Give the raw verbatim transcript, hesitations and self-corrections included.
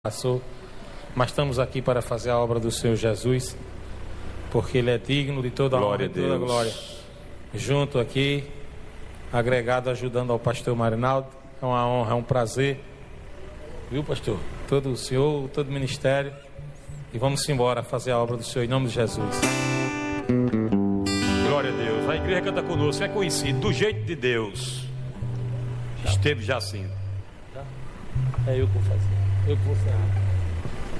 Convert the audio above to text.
passou, mas estamos aqui para fazer a obra do Senhor Jesus, porque Ele é digno de toda a honra e toda a glória. Junto aqui, agregado, ajudando ao pastor Marinaldo, é uma honra, é um prazer, viu, pastor? Todo o Senhor, todo o ministério, e vamos embora fazer a obra do Senhor em nome de Jesus. Glória a Deus. A igreja canta conosco, é conhecido do jeito de Deus. Esteve Jacinto. É eu que vou fazer. Eu que vou ser.